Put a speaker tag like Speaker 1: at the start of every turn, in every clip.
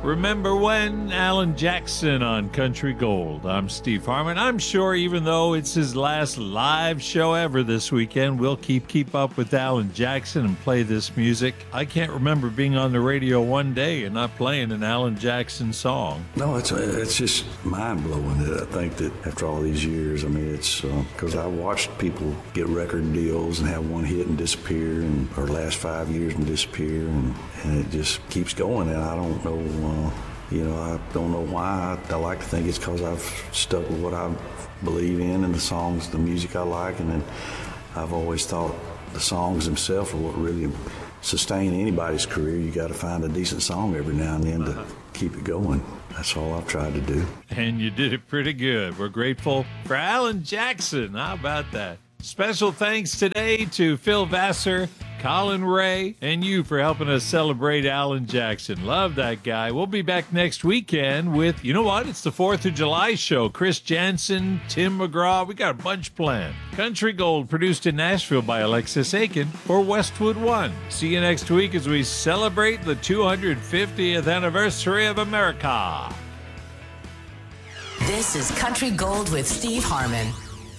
Speaker 1: Remember When? Alan Jackson on Country Gold. I'm Steve Harmon. I'm sure even though it's his last live show ever this weekend, we'll keep up with Alan Jackson and play this music. I can't remember being on the radio one day and not playing an Alan Jackson song.
Speaker 2: No, it's just mind-blowing that I think that after all these years, I mean, it's because I watched people get record deals and have one hit and disappear, or last 5 years and disappear, and it just keeps going, and I don't know, I don't know why. I like to think it's because I've stuck with what I believe in and the songs, the music I like, and then I've always thought the songs themselves are what really sustain anybody's career. You got to find a decent song every now and then to keep it going. That's all I've tried to do.
Speaker 1: And you did it pretty good. We're grateful for Alan Jackson. How about that? Special thanks today to Phil Vassar, Colin Ray, and you for helping us celebrate Alan Jackson. Love that guy. We'll be back next weekend with, you know what? It's the 4th of July show. Chris Jansen, Tim McGraw. We got a bunch planned. Country Gold, produced in Nashville by Alexis Aiken for Westwood One. See you next week as we celebrate the 250th anniversary of America.
Speaker 3: This is Country Gold with Steve Harmon.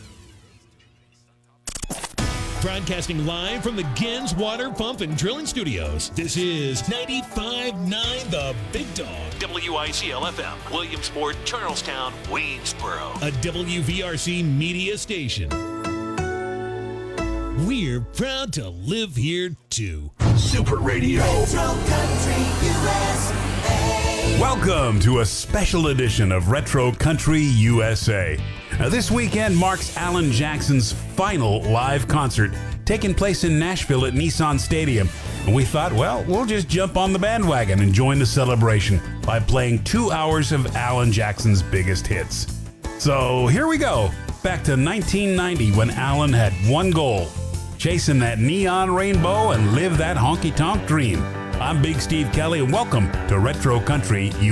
Speaker 4: Broadcasting live from the Gens Water Pump and Drilling Studios. This is 95.9 The Big Dog.
Speaker 5: WICL-FM, Williamsport, Charlestown, Waynesboro.
Speaker 4: A WVRC media station. We're proud to live here, too.
Speaker 5: Super Radio.
Speaker 6: Retro Country USA.
Speaker 7: Welcome to a special edition of Retro Country USA. Now, this weekend marks Alan Jackson's final live concert, taking place in Nashville at Nissan Stadium. And we thought, well, we'll just jump on the bandwagon and join the celebration by playing 2 hours of Alan Jackson's biggest hits. So here we go, back to 1990 when Alan had one goal: chasing that neon rainbow and live that honky-tonk dream. I'm Big Steve Kelly, and welcome to Retro Country